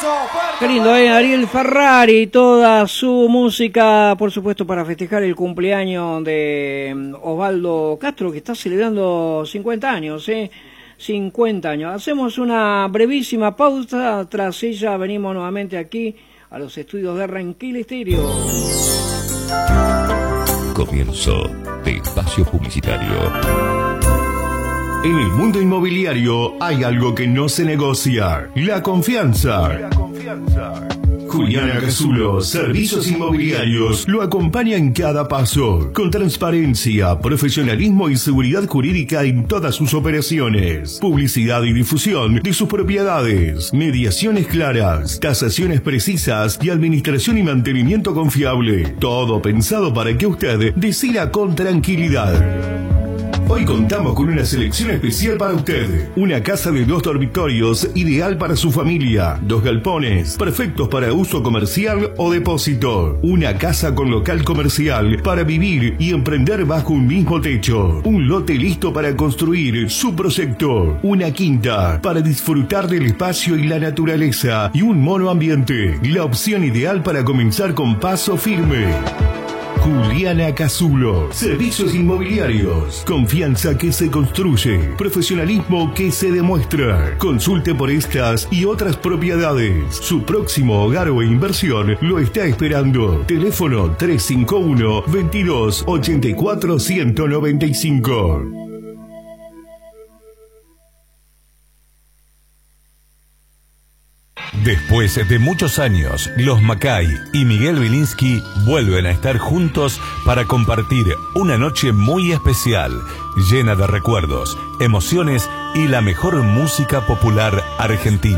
Qué lindo, Ariel Ferrari y toda su música, por supuesto, para festejar el cumpleaños de Osvaldo Castro, que está celebrando 50 años, 50 años. Hacemos una brevísima pausa, tras ella venimos nuevamente aquí a los estudios de Renquil Estéreo. Comienzo de espacio publicitario. En el mundo inmobiliario hay algo que no se negocia: la confianza. Juliana Casulo, Servicios Inmobiliarios, lo acompaña en cada paso, con transparencia, profesionalismo y seguridad jurídica en todas sus operaciones. Publicidad y difusión de sus propiedades, mediaciones claras, tasaciones precisas y administración y mantenimiento confiable. Todo pensado para que usted decida con tranquilidad. Hoy contamos con una selección especial para usted. Una casa de 2 dormitorios, ideal para su familia. 2 galpones, perfectos para uso comercial o depósito. Una casa con local comercial para vivir y emprender bajo un mismo techo. Un lote listo para construir su proyecto. Una quinta para disfrutar del espacio y la naturaleza. Y un monoambiente. La opción ideal para comenzar con paso firme. Juliana Casulo, Servicios Inmobiliarios, confianza que se construye, profesionalismo que se demuestra. Consulte por estas y otras propiedades. Su próximo hogar o inversión lo está esperando. Teléfono 351 22 84 195. Después de muchos años, los Macay y Miguel Wilinski vuelven a estar juntos para compartir una noche muy especial, llena de recuerdos, emociones y la mejor música popular argentina.